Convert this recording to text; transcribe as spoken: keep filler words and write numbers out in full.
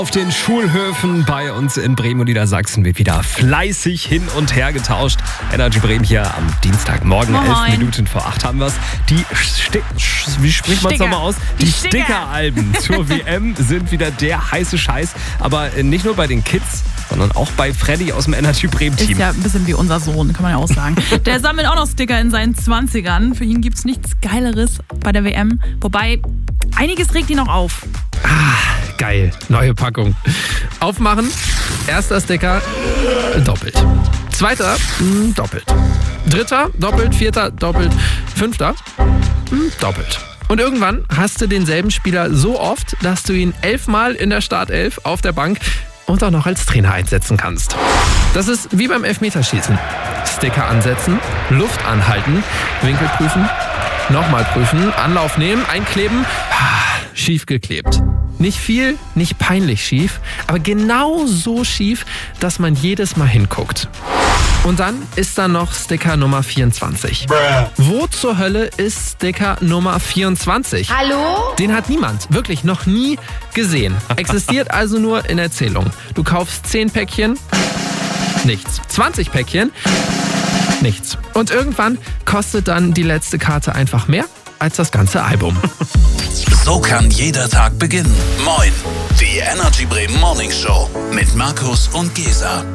Auf den Schulhöfen bei uns in Bremen und Niedersachsen wird wieder fleißig hin und her getauscht. Energy Bremen hier am Dienstagmorgen, Moin. elf Minuten vor acht haben wir es. Die, Sti- wie spricht man es nochmal aus? Die, Die Sticker. Sticker-Alben zur W M sind wieder der heiße Scheiß. Aber nicht nur bei den Kids, sondern auch bei Freddy aus dem Energy Bremen Team. Ist ja ein bisschen wie unser Sohn, kann man ja auch sagen. Der sammelt auch noch Sticker in seinen zwanzigern. Für ihn gibt es nichts Geileres bei der W M. Wobei, einiges regt ihn noch auf. Geil, neue Packung. Aufmachen, erster Sticker, doppelt. Zweiter, mh, doppelt. Dritter, doppelt. Vierter, doppelt. Fünfter, mh, doppelt. Und irgendwann hast du denselben Spieler so oft, dass du ihn elfmal in der Startelf auf der Bank und auch noch als Trainer einsetzen kannst. Das ist wie beim Elfmeterschießen. Sticker ansetzen, Luft anhalten, Winkel prüfen, nochmal prüfen, Anlauf nehmen, einkleben, schief geklebt. Nicht viel, nicht peinlich schief, aber genau so schief, dass man jedes Mal hinguckt. Und dann ist da noch Sticker Nummer vierundzwanzig. Wo zur Hölle ist Sticker Nummer vierundzwanzig? Hallo? Den hat niemand, wirklich noch nie gesehen. Existiert also nur in Erzählung. Du kaufst zehn Päckchen, nichts. zwanzig Päckchen, nichts. Und irgendwann kostet dann die letzte Karte einfach mehr als das ganze Album. So kann jeder Tag beginnen. Moin, die Energy Bremen Morning Show mit Markus und Gesa.